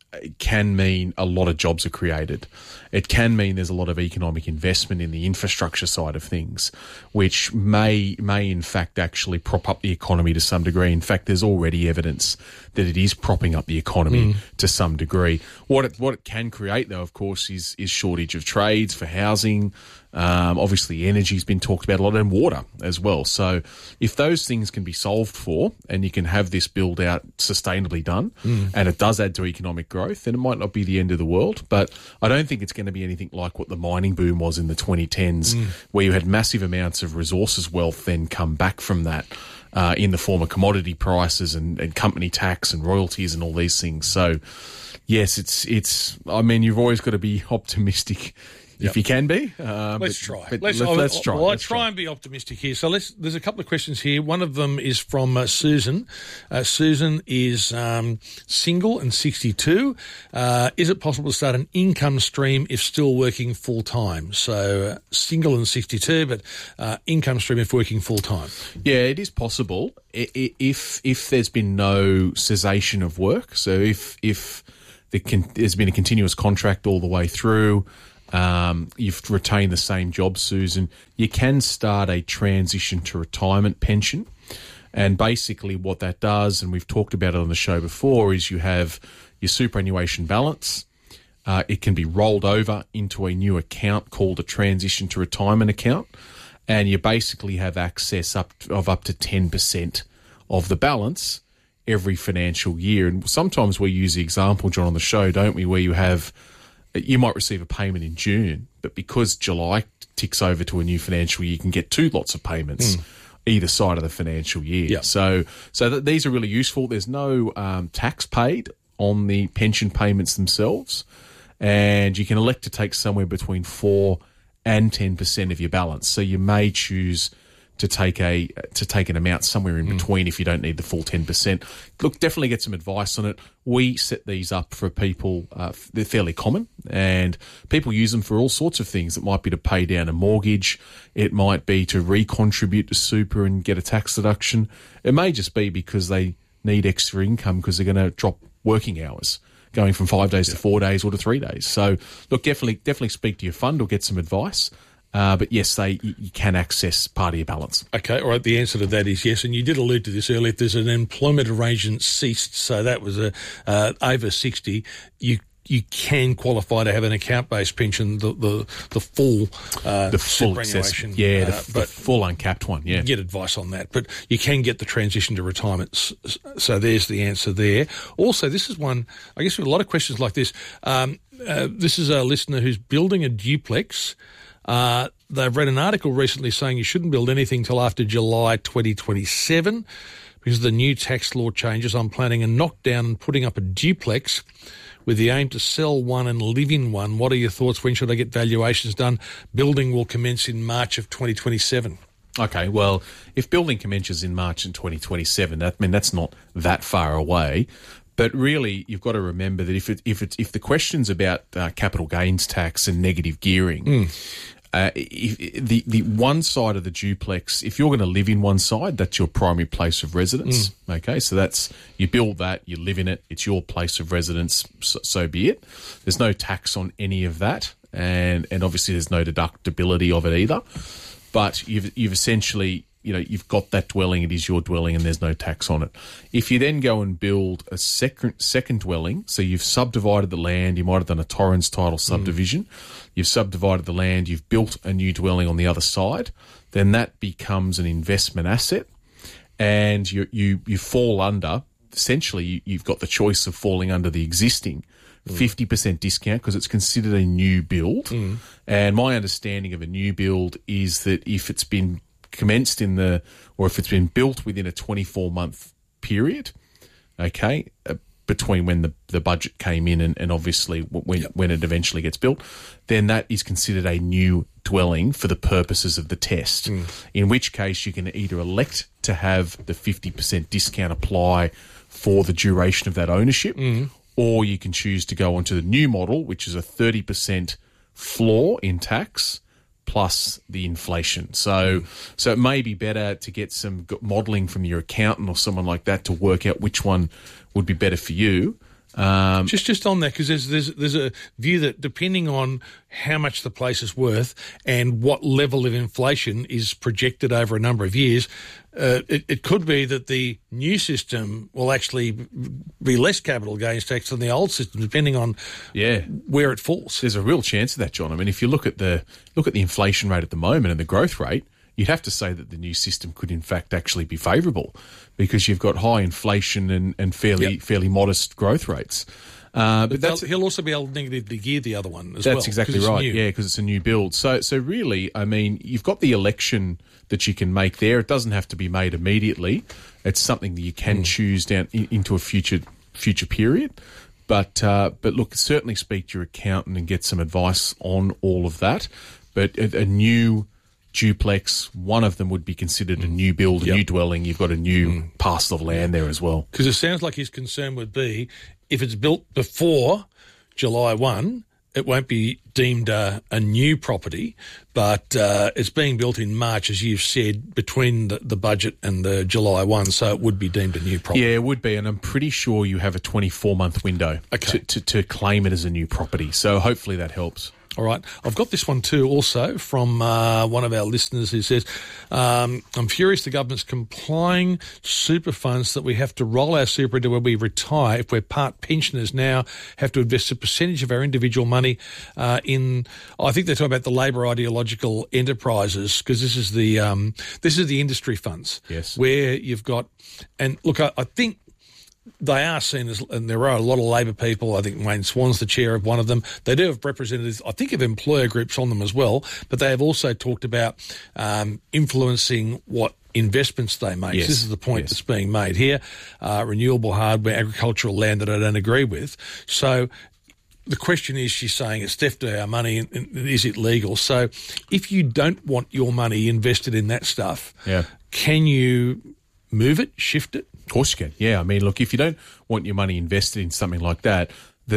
[SPEAKER 6] it can mean a lot of jobs are created. It can mean there's a lot of economic investment in the infrastructure side of things, which may in fact actually prop up the economy to some degree. In fact, there's already evidence that it is propping up the economy to some degree. What it can create, though, of course, is shortage of trades for housing. Obviously, energy's been talked about a lot, and water as well. So if those things can be solved for, and you can have this build out sustainably done, and it does add to economic growth, then it might not be the end of the world. But I don't think it's going to be anything like what the mining boom was in the 2010s, where you had massive amounts of resources wealth then come back from that in the form of commodity prices and company tax and royalties and all these things. So, yes, it's. I mean, you've always got to be optimistic. If you can be.
[SPEAKER 26] Let's try.
[SPEAKER 6] Let's try.
[SPEAKER 26] Well, let's try and be optimistic here. So there's a couple of questions here. One of them is from Susan. Susan is single and 62. Is it possible to start an income stream if still working full-time? So single and 62, but income stream if working full-time.
[SPEAKER 6] Yeah, it is possible if there's been no cessation of work. So if there's been a continuous contract all the way through, you've retained the same job, Susan, you can start a transition to retirement pension. And basically what that does, and we've talked about it on the show before, is you have your superannuation balance. It can be rolled over into a new account called a transition to retirement account. And you basically have access up to 10% of the balance every financial year. And sometimes we use the example, John, on the show, don't we, where you might receive a payment in June, but because July ticks over to a new financial year, you can get two lots of payments either side of the financial year.
[SPEAKER 26] Yep.
[SPEAKER 6] So these are really useful. There's no tax paid on the pension payments themselves, and you can elect to take somewhere between 4 and 10% of your balance. So you may choose to take an amount somewhere in between if you don't need the full 10%. Look, definitely get some advice on it. We set these up for people. They're fairly common, and people use them for all sorts of things. It might be to pay down a mortgage. It might be to recontribute to super and get a tax deduction. It may just be because they need extra income because they're going to drop working hours, going from 5 days to 4 days or to 3 days. So, look, definitely speak to your fund or get some advice. But yes, you can access part of your balance.
[SPEAKER 26] Okay, all right, the answer to that is yes. And you did allude to this earlier. If there's an employment arrangement ceased, so that was over 60, you can qualify to have an account-based pension, the full superannuation.
[SPEAKER 6] The full uncapped one, yeah.
[SPEAKER 26] Get advice on that. But you can get the transition to retirement. So there's the answer there. Also, this is one, I guess with a lot of questions like this, this is a listener who's building a duplex. They've read an article recently saying you shouldn't build anything till after July 2027 because of the new tax law changes. I'm planning a knockdown and putting up a duplex with the aim to sell one and live in one. What are your thoughts? When should I get valuations done? Building will commence in March of 2027.
[SPEAKER 6] Okay, well, if building commences in March in 2027, that's not that far away. But really, you've got to remember that if the question's about capital gains tax and negative gearing, the one side of the duplex, if you're going to live in one side, that's your primary place of residence. Okay, so that's, you build that, you live in it, it's your place of residence, so be it. There's no tax on any of that, and obviously there's no deductibility of it either. But you've essentially, you've got that dwelling, it is your dwelling, and there's no tax on it. If you then go and build a second dwelling, so you've subdivided the land, you might have done a Torrens title subdivision, you've subdivided the land, you've built a new dwelling on the other side, then that becomes an investment asset, and you fall under, essentially you've got the choice of falling under the existing 50% discount because it's considered a new build. And my understanding of a new build is that if it's been commenced or if it's been built within a 24-month period, okay, between when the budget came in and obviously when it eventually gets built, then that is considered a new dwelling for the purposes of the test, in which case you can either elect to have the 50% discount apply for the duration of that ownership, or you can choose to go onto the new model, which is a 30% floor in tax plus the inflation. So it may be better to get some modelling from your accountant or someone like that to work out which one would be better for you.
[SPEAKER 26] Just on that, because there's a view that depending on how much the place is worth and what level of inflation is projected over a number of years, it could be that the new system will actually be less capital gains tax than the old system, depending on where it falls.
[SPEAKER 6] There's a real chance of that, John. I mean, if you look at the inflation rate at the moment and the growth rate, you'd have to say that the new system could in fact actually be favourable, because you've got high inflation and fairly modest growth rates. But
[SPEAKER 26] he'll also be able to negatively gear the other one as
[SPEAKER 6] well.
[SPEAKER 26] That's
[SPEAKER 6] exactly right, because it's a new build. So really, I mean, you've got the election that you can make there. It doesn't have to be made immediately. It's something that you can choose down into a future period. But look, certainly speak to your accountant and get some advice on all of that. But a new duplex, one of them would be considered a new build, a new dwelling. You've got a new parcel of land there as well.
[SPEAKER 26] Because it sounds like his concern would be if it's built before July 1, it won't be deemed a new property, but it's being built in March, as you've said, between the budget and the July 1, so it would be deemed a new property.
[SPEAKER 6] Yeah, it would be, and I'm pretty sure you have a 24-month window to claim it as a new property, so hopefully that helps.
[SPEAKER 26] All right. I've got this one too also from one of our listeners who says, I'm furious the government's complying super funds that we have to roll our super into when we retire. If we're part pensioners now, have to invest a percentage of our individual money in, I think they're talking about the Labor ideological enterprises, because this is the industry funds.
[SPEAKER 6] Yes.
[SPEAKER 26] Where you've got, and look, I think they are seen as, and there are a lot of Labor people, I think Wayne Swan's the chair of one of them. They do have representatives, I think, of employer groups on them as well, but they have also talked about influencing what investments they make.
[SPEAKER 6] Yes.
[SPEAKER 26] This is the point that's being made here. Renewable hardware, agricultural land that I don't agree with. So the question is, she's saying it's theft of our money, and is it legal? So if you don't want your money invested in that stuff, can you move it, shift it?
[SPEAKER 6] Of course you can. Yeah, I mean, look, if you don't want your money invested in something like that,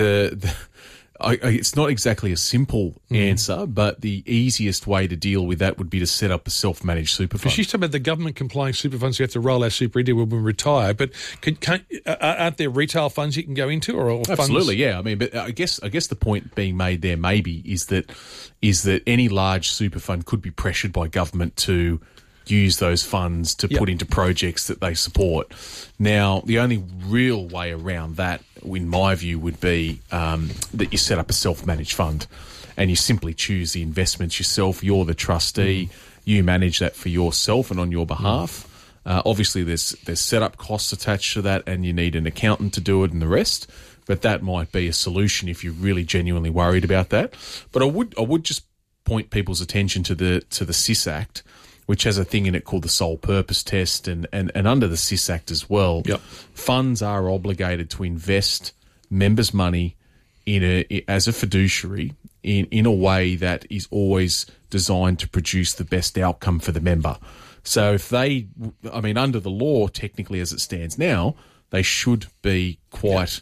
[SPEAKER 6] it's not exactly a simple answer, but the easiest way to deal with that would be to set up a self-managed super fund.
[SPEAKER 26] She's talking about the government-complying super funds you have to roll our super into when we retire, but aren't there retail funds you can go into? Or
[SPEAKER 6] Absolutely,
[SPEAKER 26] funds?
[SPEAKER 6] yeah. I mean, but I guess the point being made there maybe is that any large super fund could be pressured by government to use those funds to put into projects that they support. Now, the only real way around that, in my view, would be that you set up a self-managed fund and you simply choose the investments yourself. You're the trustee. You manage that for yourself and on your behalf. Obviously, there's setup costs attached to that, and you need an accountant to do it and the rest. But that might be a solution if you're really genuinely worried about that. But I would just point people's attention to the SIS Act, which has a thing in it called the sole purpose test, and under the SIS Act as well, funds are obligated to invest members' money as a fiduciary in a way that is always designed to produce the best outcome for the member. So if under the law, technically as it stands now, they should be quite,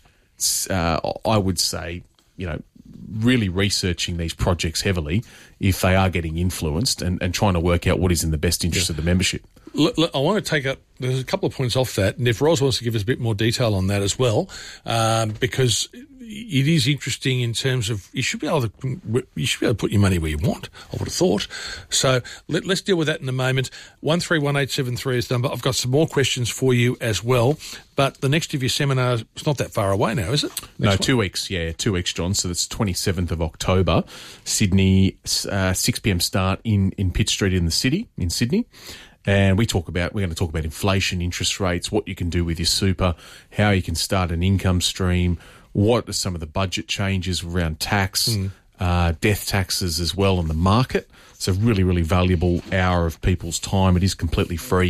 [SPEAKER 6] I would say, really researching these projects heavily if they are getting influenced and trying to work out what is in the best interest of the membership.
[SPEAKER 26] Look, I want to take up, there's a couple of points off that, and if Ros wants to give us a bit more detail on that as well, because it is interesting in terms of you should be able to put your money where you want, I would have thought. So let's deal with that in a moment. 131873 is the number. I've got some more questions for you as well, but the next of your seminars, it's not that far away now, is it?
[SPEAKER 6] No, 2 weeks. Yeah, 2 weeks, John. So that's 27th of October, Sydney, 6 p.m. start in Pitt Street in Sydney. And we're going to talk about inflation, interest rates, what you can do with your super, how you can start an income stream, what are some of the budget changes around tax, death taxes as well in the market. It's a really, really valuable hour of people's time. It is completely free.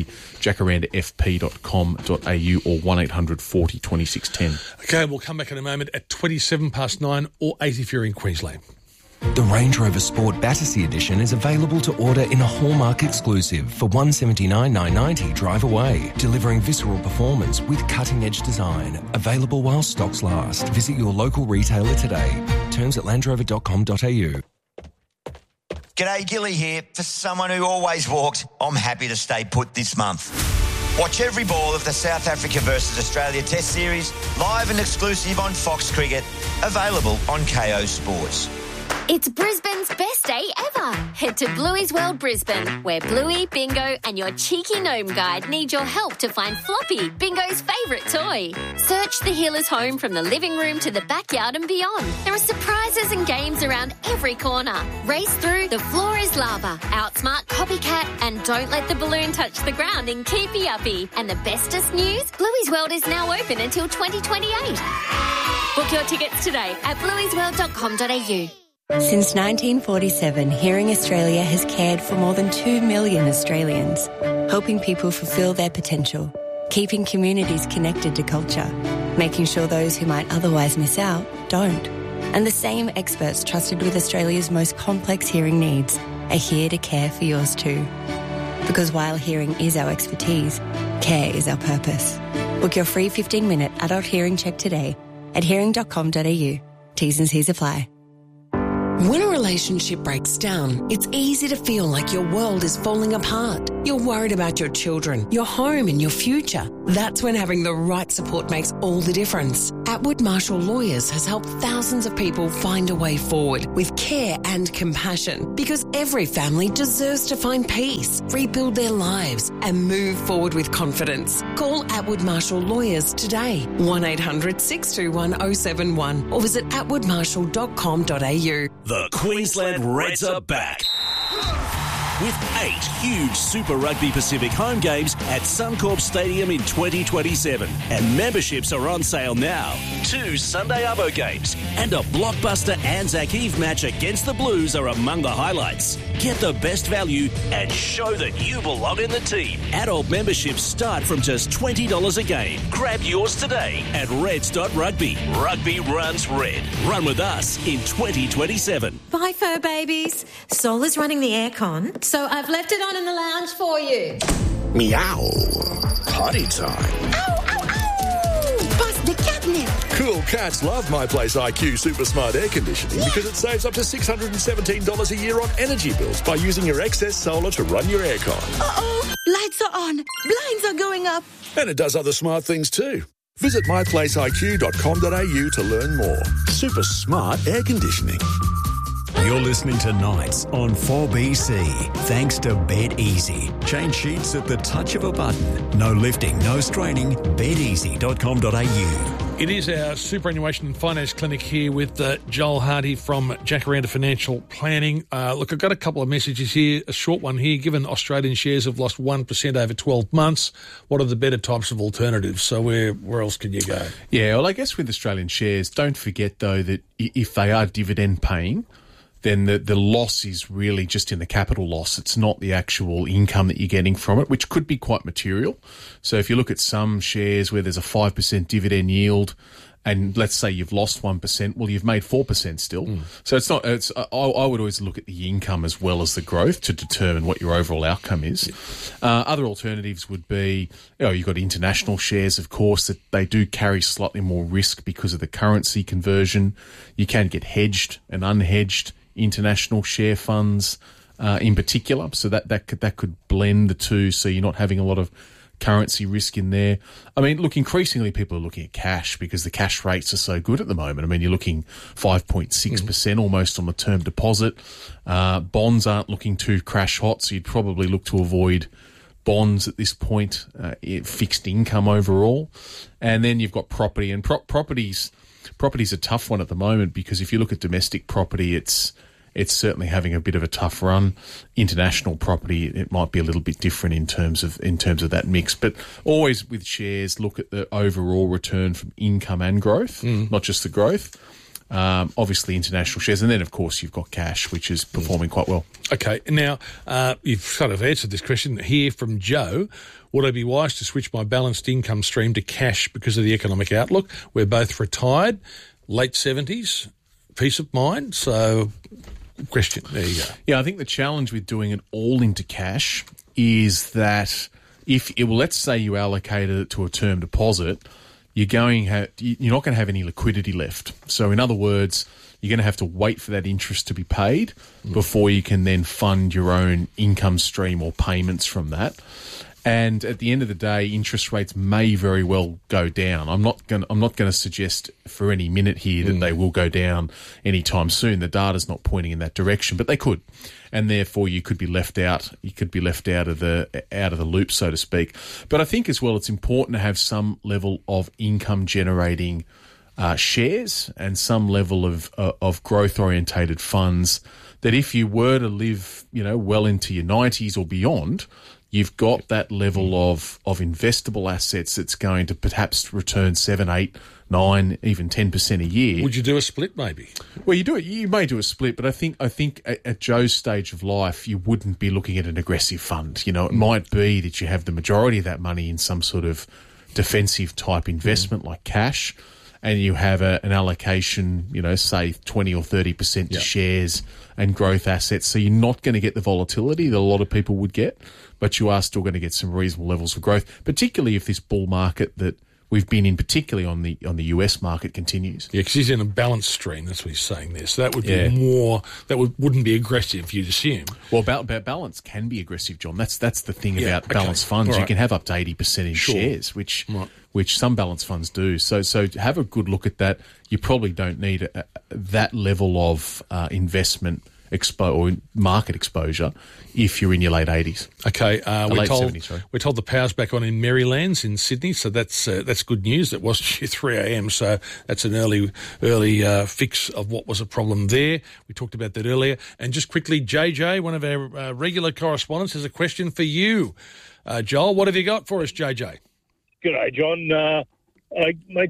[SPEAKER 6] jacarandafp.com.au or 1800 40 2610.
[SPEAKER 26] Okay, we'll come back in a moment at 9:27 or 8 if you're in Queensland.
[SPEAKER 7] The Range Rover Sport Battersea Edition is available to order in a Hallmark exclusive for $179,990 drive away, delivering visceral performance with cutting-edge design. Available while stocks last. Visit your local retailer today. Terms at landrover.com.au.
[SPEAKER 8] G'day, Gilly here. For someone who always walks, I'm happy to stay put this month. Watch every ball of the South Africa versus Australia Test Series live and exclusive on Fox Cricket, available on KO Sports.
[SPEAKER 9] It's Brisbane's best day ever. Head to Bluey's World Brisbane, where Bluey, Bingo and your cheeky gnome guide need your help to find Floppy, Bingo's favourite toy. Search the healer's home from the living room to the backyard and beyond. There are surprises and games around every corner. Race through The Floor is Lava, Outsmart Copycat and Don't Let the Balloon Touch the Ground in Keepy Uppy. And the bestest news? Bluey's World is now open until 2028. Book your tickets today at blueysworld.com.au.
[SPEAKER 12] Since 1947, Hearing Australia has cared for more than 2 million Australians, helping people fulfil their potential, keeping communities connected to culture, making sure those who might otherwise miss out don't. And the same experts trusted with Australia's most complex hearing needs are here to care for yours too. Because while hearing is our expertise, care is our purpose. Book your free 15-minute adult hearing check today at hearing.com.au. T's and C's apply.
[SPEAKER 13] When a relationship breaks down, it's easy to feel like your world is falling apart. You're worried about your children, your home and your future. That's when having the right support makes all the difference. Atwood Marshall Lawyers has helped thousands of people find a way forward with care and compassion, because every family deserves to find peace, rebuild their lives and move forward with confidence. Call Atwood Marshall Lawyers today, 1-800-621-071 or visit atwoodmarshall.com.au.
[SPEAKER 15] The Queensland Reds are back. With 8 huge Super Rugby Pacific home games at Suncorp Stadium in 2027. And memberships are on sale now. 2 Sunday Arvo games and a blockbuster Anzac Eve match against the Blues are among the highlights. Get the best value and show that you belong in the team. Adult memberships start from just $20 a game. Grab yours today at reds.rugby. Rugby runs red. Run with us in 2027.
[SPEAKER 17] Bye, fur babies. Sol is running the aircon, so I've left it on in the lounge for you.
[SPEAKER 11] Meow. Potty time.
[SPEAKER 17] Ow, ow, ow! Bust the catnip.
[SPEAKER 11] Cool cats love My Place IQ Super Smart Air Conditioning because it saves up to $617 a year on energy bills by using your excess solar to run your aircon.
[SPEAKER 17] Uh-oh, lights are on, blinds are going up.
[SPEAKER 11] And it does other smart things too. Visit myplaceiq.com.au to learn more. Super smart air conditioning.
[SPEAKER 25] You're listening to Nights on 4BC. Thanks to Bed Easy. Change sheets at the touch of a button. No lifting, no straining. bedeasy.com.au.
[SPEAKER 26] It is our superannuation and finance clinic here with Joel Hardy from Jacaranda Financial Planning. Look, I've got a couple of messages here, a short one here. Given Australian shares have lost 1% over 12 months, what are the better types of alternatives? So where else can you go?
[SPEAKER 6] Yeah, well, I guess with Australian shares, don't forget, though, that if they are dividend paying, then the loss is really just in the capital loss. It's not the actual income that you're getting from it, which could be quite material. So if you look at some shares where there's a 5% dividend yield and let's say you've lost 1%, well, you've made 4% still. So it's not. I would always look at the income as well as the growth to determine what your overall outcome is. Other alternatives would be, you've got international shares, of course, that they do carry slightly more risk because of the currency conversion. You can get hedged and unhedged international share funds in particular, so that could blend the two, so you're not having a lot of currency risk in there. I mean, look, increasingly people are looking at cash because the cash rates are so good at the moment. I mean, you're looking 5.6% almost on the term deposit. Bonds aren't looking too crash hot, so you'd probably look to avoid bonds at this point, fixed income overall. And then you've got property, and property's a tough one at the moment because if you look at domestic property, it's certainly having a bit of a tough run. International property, it might be a little bit different in terms of that mix. But always with shares, look at the overall return from income and growth, not just the growth. Obviously international shares, and then of course you've got cash, which is performing quite well.
[SPEAKER 26] Okay, now you've sort of answered this question here from Joe. Would I be wise to switch my balanced income stream to cash because of the economic outlook? We're both retired, late 70s, peace of mind. So, question, there you go.
[SPEAKER 6] Yeah, I think the challenge with doing it all into cash is that let's say you allocated it to a term deposit, you're not going to have any liquidity left. So in other words, you're going to have to wait for that interest to be paid before you can then fund your own income stream or payments from that. And at the end of the day, interest rates may very well go down. I'm not going to suggest for any minute here that they will go down anytime soon. The data's not pointing in that direction, but they could. And therefore you could be left out. You could be left out of the loop, so to speak. But I think as well it's important to have some level of income generating shares and some level of growth orientated funds that if you were to live, well into your 90s or beyond, you've got that level of investable assets that's going to perhaps return 7, 8, 9, even 10% a year.
[SPEAKER 26] Would you do a split maybe?
[SPEAKER 6] Well, you may do a split, but I think at Joe's stage of life, you wouldn't be looking at an aggressive fund. It might be that you have the majority of that money in some sort of defensive type investment like cash, and you have an allocation, say 20 or 30% to shares and growth assets. So you're not going to get the volatility that a lot of people would get, but you are still going to get some reasonable levels of growth, particularly if this bull market that we've been in, particularly on the US market, continues.
[SPEAKER 26] Yeah, because he's in a balanced stream. That's what he's saying there. So that would be more. That wouldn't be aggressive, you'd assume.
[SPEAKER 6] Well, balance can be aggressive, John. That's the thing about balanced funds. Right. You can have up to 80% in shares, which some balanced funds do. So have a good look at that. You probably don't need that level of investment or market exposure if you're in your late 80s.
[SPEAKER 26] Okay,
[SPEAKER 6] late 70s,
[SPEAKER 26] we're told the power's back on in Marylands in Sydney, so that's good news. It was 3 a.m, so that's an early fix of what was a problem there. We talked about that earlier. And just quickly, JJ, one of our regular correspondents, has a question for you. Joel, what have you got for us, JJ?
[SPEAKER 2] G'day, John. Mate,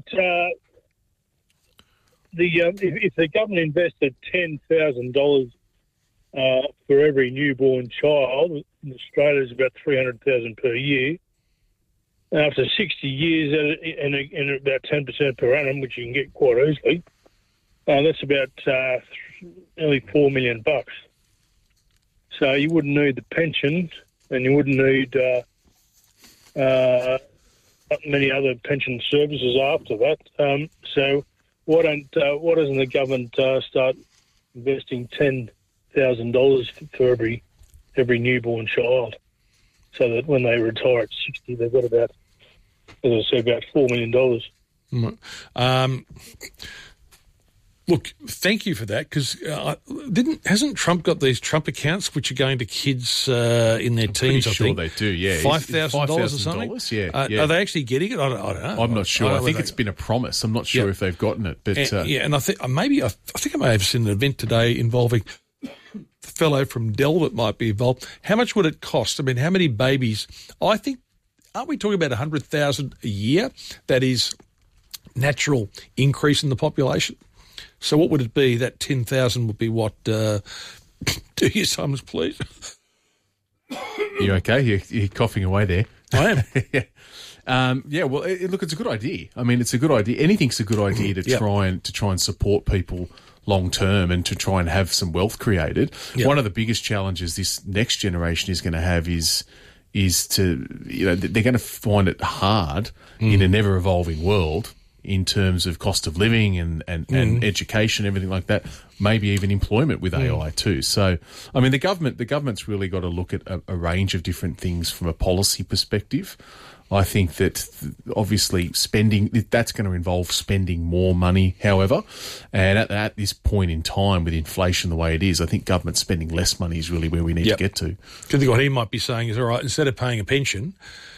[SPEAKER 2] if the government invested $10,000 for every newborn child, in Australia is about $300,000 per year. After 60 years and about 10% per annum, which you can get quite easily, that's about nearly $4 million. So you wouldn't need the pension, and you wouldn't need many other pension services after that. So why doesn't the government start investing $10,000 for every newborn child, so that when they retire at 60, they've got about, as I said, about $4 million.
[SPEAKER 26] Look, thank you for that, because hasn't Trump got these Trump accounts which are going to kids in their teens? I think
[SPEAKER 6] they do. Yeah,
[SPEAKER 26] $5,000 or something.
[SPEAKER 6] Yeah,
[SPEAKER 26] Are they actually getting it? I don't know.
[SPEAKER 6] I'm not sure. I think it's been a promise. I'm not sure if they've gotten it, but
[SPEAKER 26] and I think I may have seen an event today involving the fellow from Dell that might be involved. How much would it cost? I mean, how many babies? I think, aren't we talking about 100,000 a year? That is natural increase in the population. So what would it be? That 10,000 would be what? Do your sums, please.
[SPEAKER 6] You okay? You're coughing away there.
[SPEAKER 26] I
[SPEAKER 6] am. Well, look, it's a good idea. I mean, it's a good idea. Anything's a good idea to try and support people long term and to try and have some wealth created. One of the biggest challenges this next generation is going to have is to, they're going to find it hard in an ever evolving world in terms of cost of living and education, everything like that, maybe even employment with AI too. So, I mean, the government's really got to look at a range of different things from a policy perspective. I think that obviously that's going to involve spending more money, however, and at this point in time with inflation the way it is, I think government spending less money is really where we need to get to.
[SPEAKER 26] Because what he might be saying is, all right, instead of paying a pension,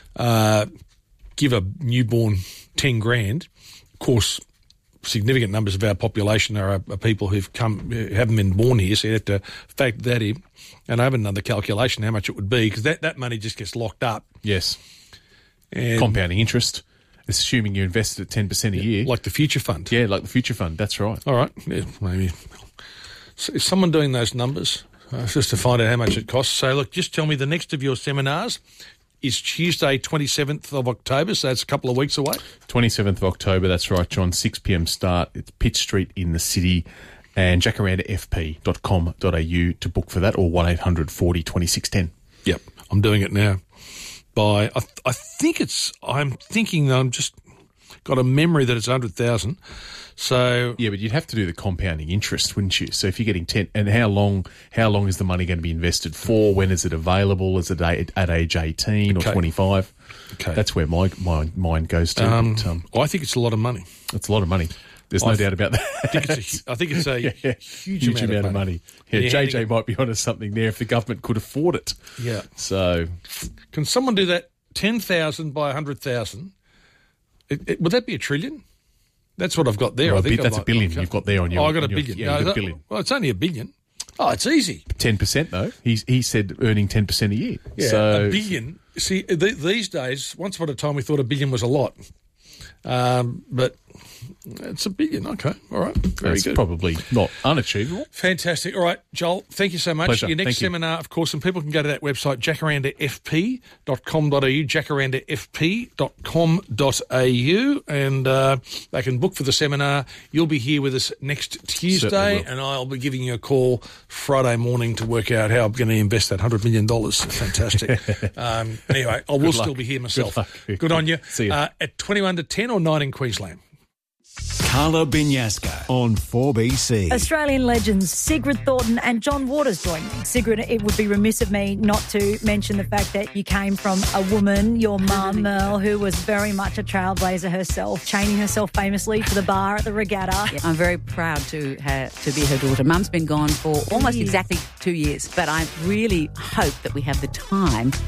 [SPEAKER 26] give a newborn 10 grand. Of course, significant numbers of our population are people who haven't been born here, so you have to factor that in. And I have another calculation how much it would be, because that money just gets locked up.
[SPEAKER 6] Yes. And compounding interest, assuming you invested at 10% a year.
[SPEAKER 26] Like the Future Fund.
[SPEAKER 6] Yeah, like the Future Fund, that's right.
[SPEAKER 26] All right, maybe. So is someone doing those numbers just to find out how much it costs? So, look, just tell me the next of your seminars is Tuesday, 27th of October, so that's a couple of weeks away.
[SPEAKER 6] 27th of October, that's right, John, 6 p.m. start. It's Pitt Street in the city, and jacarandafp.com.au to book for that, or 1-800 40 2610.
[SPEAKER 26] Yep, I'm doing it now. I'm thinking I'm just got a memory that it's 100,000. So
[SPEAKER 6] yeah, but you'd have to do the compounding interest, wouldn't you? So if you're getting 10, and how long is the money going to be invested for? When is it available? Is it at age 18 or 25?
[SPEAKER 26] Okay,
[SPEAKER 6] that's where my mind goes to.
[SPEAKER 26] I think it's a lot of money.
[SPEAKER 6] It's a lot of money. There's no doubt about that.
[SPEAKER 26] I think it's a huge amount of money.
[SPEAKER 6] Yeah, JJ might be onto something there if the government could afford it.
[SPEAKER 26] Yeah.
[SPEAKER 6] So,
[SPEAKER 26] can someone do that? 10,000 by 100,000. Would that be $1 trillion? That's what I've got there.
[SPEAKER 6] Well,
[SPEAKER 26] I think
[SPEAKER 6] that's $1 billion you've got there on your.
[SPEAKER 26] I got $1 billion.
[SPEAKER 6] Yeah, you got $1 billion.
[SPEAKER 26] Well, it's only $1 billion. Oh, it's easy.
[SPEAKER 6] 10% though. He said earning 10% a year.
[SPEAKER 26] Yeah,
[SPEAKER 6] so,
[SPEAKER 26] $1 billion. See, these days, once upon a time, we thought $1 billion was a lot, but it's $1 billion. Okay, all right, very
[SPEAKER 6] that's
[SPEAKER 26] good.
[SPEAKER 6] Probably not unachievable.
[SPEAKER 26] Fantastic. All right, Joel, thank you so much.
[SPEAKER 6] Pleasure.
[SPEAKER 26] Your next seminar, of course, and people can go to that website, jacarandafp.com.au, jacarandafp.com.au, and they can book for the seminar. You'll be here with us next Tuesday, and I'll be giving you a call Friday morning to work out how I'm going to invest that $100 million. Fantastic. Anyway, I will still be here myself. Good on you.
[SPEAKER 6] See you.
[SPEAKER 26] At 21 to 10 or 9 in Queensland.
[SPEAKER 25] Carla Binyaska on 4BC.
[SPEAKER 10] Australian legends Sigrid Thornton and John Waters join me. Sigrid, it would be remiss of me not to mention the fact that you came from a woman, your mum, Merle, who was very much a trailblazer herself, chaining herself famously to the bar at the regatta.
[SPEAKER 14] Yeah, I'm very proud to be her daughter. Mum's been gone for almost exactly 2 years, but I really hope that we have the time